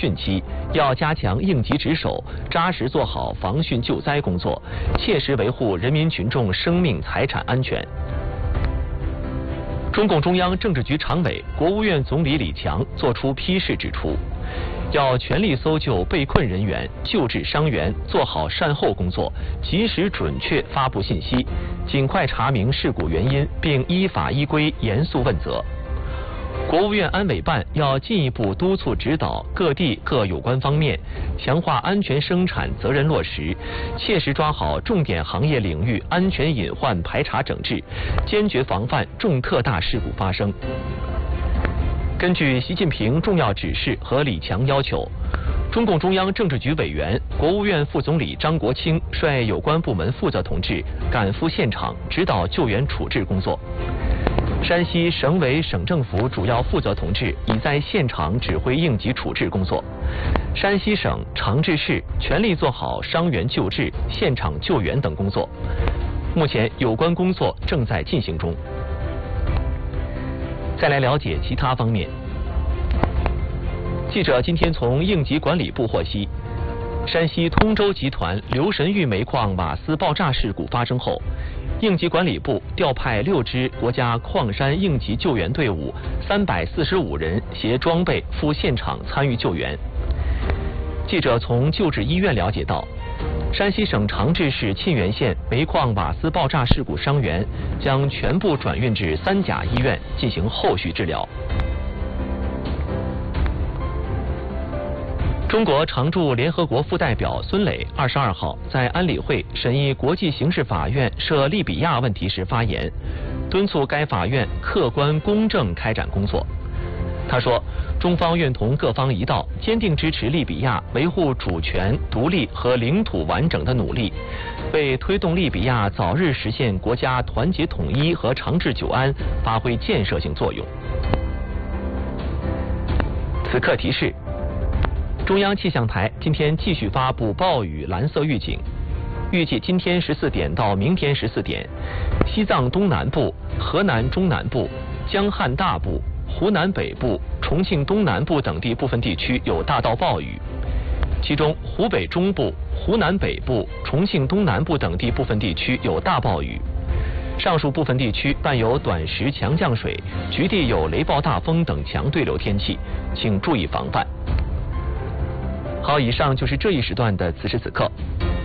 汛期，要加强应急值守，扎实做好防汛救灾工作，切实维护人民群众生命财产安全。中共中央政治局常委、国务院总理李强作出批示指出，要全力搜救被困人员、救治伤员，做好善后工作，及时准确发布信息，尽快查明事故原因，并依法依规严肃问责。国务院安委办要进一步督促指导各地各有关方面，强化安全生产责任落实，切实抓好重点行业领域安全隐患排查整治，坚决防范重特大事故发生。根据习近平重要指示和李强要求，中共中央政治局委员、国务院副总理张国清率有关部门负责同志赶赴现场指导救援处置工作。山西省委省政府主要负责同志已在现场指挥应急处置工作，山西省长治市全力做好伤员救治、现场救援等工作。目前有关工作正在进行中。再来了解其他方面。记者今天从应急管理部获悉，山西通州集团刘神峪煤矿瓦斯爆炸事故发生后，应急管理部调派6支国家矿山应急救援队伍345人携装备赴现场参与救援。记者从救治医院了解到，山西省长治市沁源县煤矿瓦斯爆炸事故伤员将全部转运至3甲医院进行后续治疗。中国常驻联合国副代表孙磊22号在安理会审议国际刑事法院涉利比亚问题时发言，敦促该法院客观公正开展工作。他说，中方愿同各方一道，坚定支持利比亚维护主权、独立和领土完整的努力，为推动利比亚早日实现国家团结统一和长治久安发挥建设性作用。此刻提示，中央气象台今天继续发布暴雨蓝色预警，预计今天14点到明天14点，西藏东南部、河南中南部、江汉大部、湖南北部、重庆东南部等地部分地区有大到暴雨，其中湖北中部、湖南北部、重庆东南部等地部分地区有大暴雨，上述部分地区伴有短时强降水，局地有雷暴大风等强对流天气，请注意防范。好，以上就是这一时段的此时此刻。